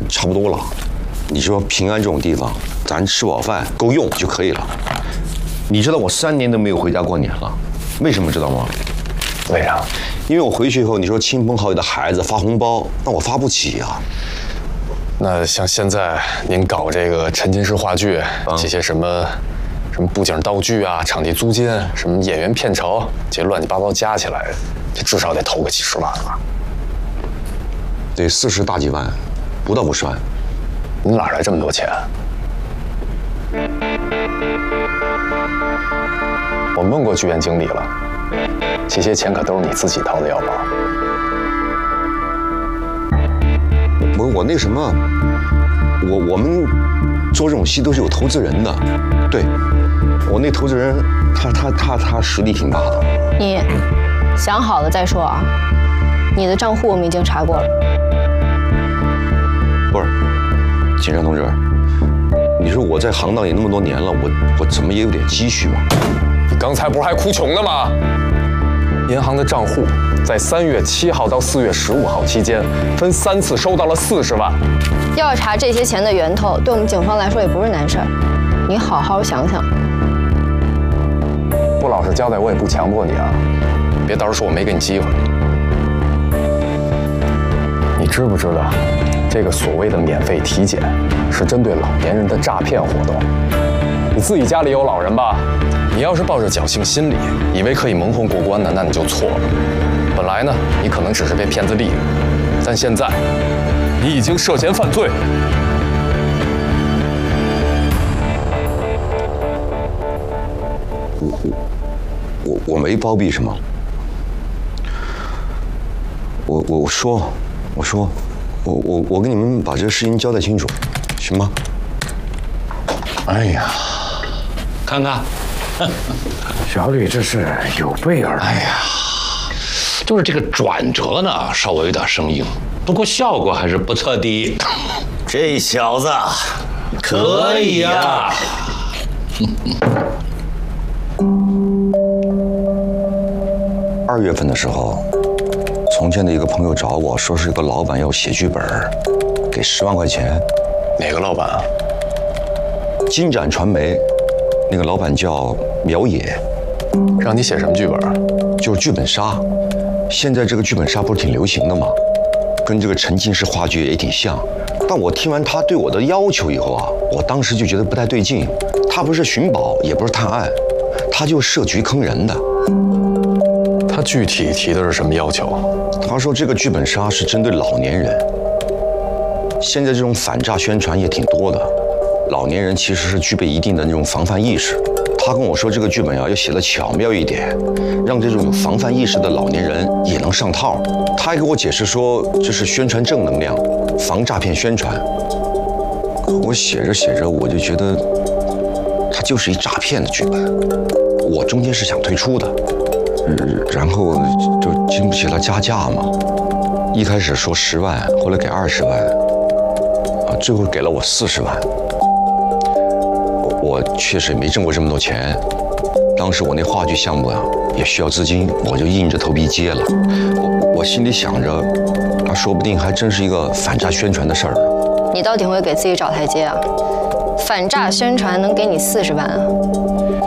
差不多了。你说平安这种地方，咱吃饱饭够用就可以了。你知道我3年都没有回家过年了，为什么知道吗？ 为啥？ 因为我回去以后，你说亲朋好友的孩子发红包，那我发不起啊。 那像现在您搞这个沉浸式话剧，这些什么布景道具啊、场地租金、什么演员片酬，这乱七八糟加起来，这至少得投个几十万吧？ 得40大几万，不到50万。 您哪来这么多钱？我问过剧院经理了，这些钱可都是你自己掏的腰包。 我那什么，我们做这种戏都是有投资人的，对，我那投资人他实力挺大的。 你想好了再说啊，你的账户我们已经查过了。 不是，警察同志，你说我在行当也那么多年了，我怎么也有点积蓄吧？ 你刚才不是还哭穷呢吗？银行的账户在3月7号到4月15号期间，分3次收到了40万。 要查这些钱的源头，对我们警方来说也不是难事儿。你好好想想。 不老实交代，我也不强迫你啊，别到时候说我没给你机会。你知不知道，这个所谓的免费体检是针对老年人的诈骗活动？你自己家里有老人吧？你要是抱着侥幸心理，以为可以蒙混过关的，那你就错了。本来呢，你可能只是被骗子利用，但现在，你已经涉嫌犯罪。 我没包庇什么。我说，我跟你们把这个事情交代清楚，行吗？ 哎呀， 看看， 小吕这是有备而来。 哎呀，就是这个转折呢，稍微有点生硬，不过效果还是不错的。 这小子可以呀！ 2月份的时候，从前的一个朋友找我说，是一个老板要写剧本，给10万块钱。 哪个老板啊？ 金展传媒，那个老板叫苗野。 让你写什么剧本？ 就是剧本杀。现在这个剧本杀不是挺流行的吗？跟这个沉浸式话剧也挺像。但我听完他对我的要求以后啊，我当时就觉得不太对劲。他不是寻宝，也不是探案，他就设局坑人的。 他具体提的是什么要求？ 他说这个剧本杀是针对老年人。现在这种反诈宣传也挺多的，老年人其实是具备一定的那种防范意识。他跟我说这个剧本要写得巧妙一点，让这种有防范意识的老年人也能上套。他还给我解释说这是宣传正能量，防诈骗宣传。我写着写着我就觉得它就是一诈骗的剧本，我中间是想退出的。然后就经不起他加价嘛，一开始说10万，后来给20万，最后给了我40万。我确实也没挣过这么多钱，当时我那话剧项目啊也需要资金，我就硬着头皮接了。我心里想着，那说不定还真是一个反诈宣传的事儿呢。 你到底会给自己找台阶啊？反诈宣传能给你40万啊？